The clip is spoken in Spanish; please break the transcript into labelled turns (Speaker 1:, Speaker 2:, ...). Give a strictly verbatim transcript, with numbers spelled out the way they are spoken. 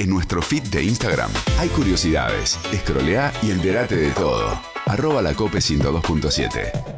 Speaker 1: En nuestro feed de Instagram hay curiosidades. Escrolea y entérate de todo. Arroba la cope ciento dos punto siete.